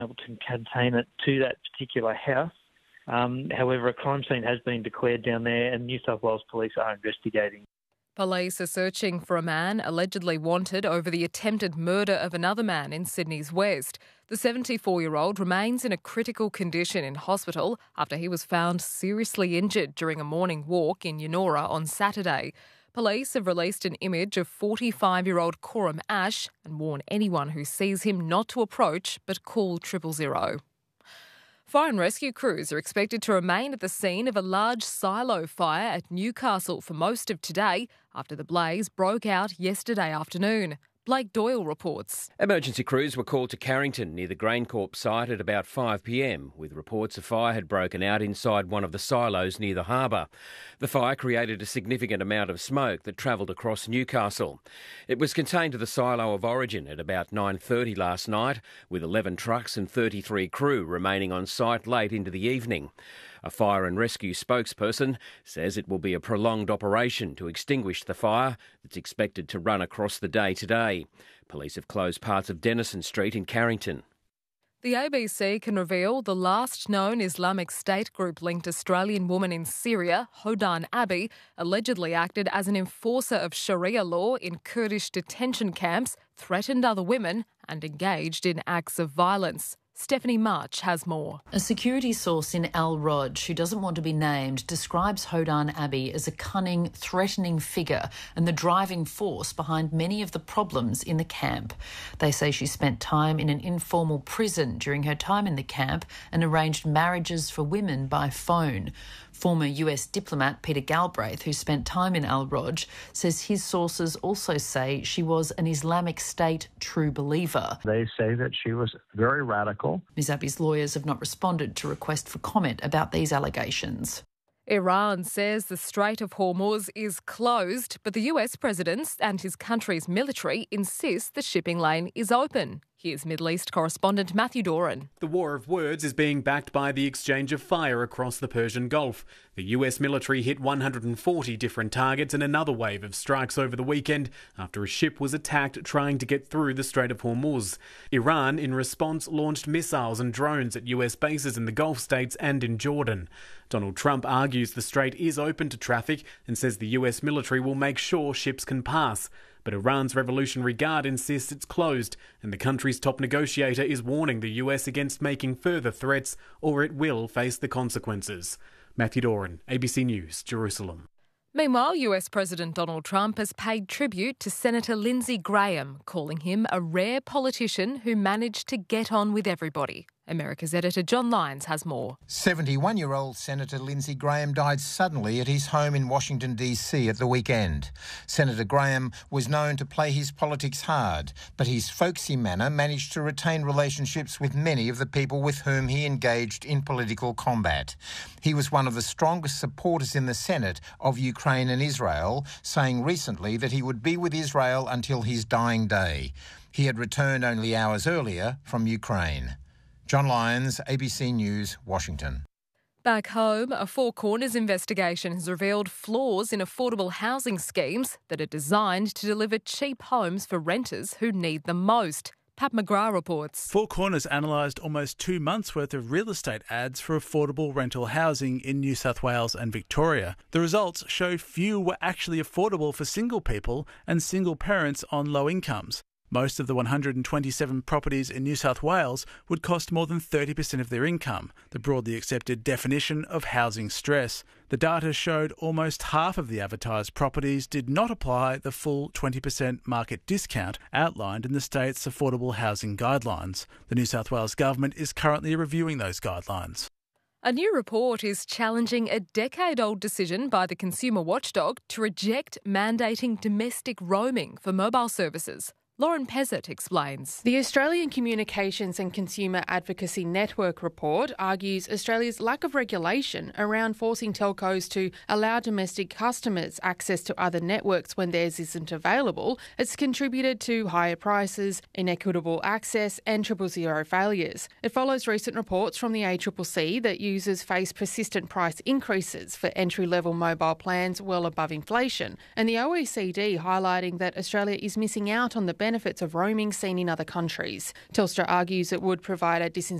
able to contain it to that particular house. However, a crime scene has been declared down there and New South Wales Police are investigating. Police are searching for a man allegedly wanted over the attempted murder of another man in Sydney's West. The 74-year-old remains in a critical condition in hospital after he was found seriously injured during a morning walk in Yennora on Saturday. Police have released an image of 45-year-old Coram Ash and warn anyone who sees him not to approach but call 000. Fire and rescue crews are expected to remain at the scene of a large silo fire at Newcastle for most of today after the blaze broke out yesterday afternoon. Blake Doyle reports. Emergency crews were called to Carrington near the GrainCorp site at about 5 p.m, with reports a fire had broken out inside one of the silos near the harbour. The fire created a significant amount of smoke that travelled across Newcastle. It was contained to the silo of origin at about 9:30 last night, with 11 trucks and 33 crew remaining on site late into the evening. A fire and rescue spokesperson says it will be a prolonged operation to extinguish the fire that's expected to run across the day today. Police have closed parts of Denison Street in Carrington. The ABC can reveal the last known Islamic State group-linked Australian woman in Syria, Hodan Abi, allegedly acted as an enforcer of Sharia law in Kurdish detention camps, threatened other women and engaged in acts of violence. Stephanie March has more. A security source in Al Roj, who doesn't want to be named, describes Hodan Abi as a cunning, threatening figure and the driving force behind many of the problems in the camp. They say she spent time in an informal prison during her time in the camp and arranged marriages for women by phone. Former US diplomat Peter Galbraith, who spent time in Al Roj, says his sources also say she was an Islamic State true believer. They say that she was very radical. Ms Abi's lawyers have not responded to request for comment about these allegations. Iran says the Strait of Hormuz is closed, but the US president and his country's military insist the shipping lane is open. Here's Middle East correspondent Matthew Doran. The war of words is being backed by the exchange of fire across the Persian Gulf. The US military hit 140 different targets in another wave of strikes over the weekend after a ship was attacked trying to get through the Strait of Hormuz. Iran, in response, launched missiles and drones at US bases in the Gulf states and in Jordan. Donald Trump argues the strait is open to traffic and says the US military will make sure ships can pass. But Iran's Revolutionary Guard insists it's closed, and the country's top negotiator is warning the US against making further threats, or it will face the consequences. Matthew Doran, ABC News, Jerusalem. Meanwhile, US President Donald Trump has paid tribute to Senator Lindsey Graham, calling him a rare politician who managed to get on with everybody. America's editor John Lyons has more. 71-year-old Senator Lindsey Graham died suddenly at his home in Washington, D.C. at the weekend. Senator Graham was known to play his politics hard, but his folksy manner managed to retain relationships with many of the people with whom he engaged in political combat. He was one of the strongest supporters in the Senate of Ukraine and Israel, saying recently that he would be with Israel until his dying day. He had returned only hours earlier from Ukraine. John Lyons, ABC News, Washington. Back home, a Four Corners investigation has revealed flaws in affordable housing schemes that are designed to deliver cheap homes for renters who need them most. Pat McGrath reports. Four Corners analysed almost 2 months' worth of real estate ads for affordable rental housing in New South Wales and Victoria. The results showed few were actually affordable for single people and single parents on low incomes. Most of the 127 properties in New South Wales would cost more than 30% of their income, the broadly accepted definition of housing stress. The data showed almost half of the advertised properties did not apply the full 20% market discount outlined in the state's affordable housing guidelines. The New South Wales government is currently reviewing those guidelines. A new report is challenging a decade-old decision by the consumer watchdog to reject mandating domestic roaming for mobile services. Lauren Pezzett explains. The Australian Communications and Consumer Advocacy Network report argues Australia's lack of regulation around forcing telcos to allow domestic customers access to other networks when theirs isn't available has contributed to higher prices, inequitable access and 000 failures. It follows recent reports from the ACCC that users face persistent price increases for entry-level mobile plans well above inflation, and the OECD highlighting that Australia is missing out on the benefits benefits of roaming seen in other countries. Telstra argues it would provide a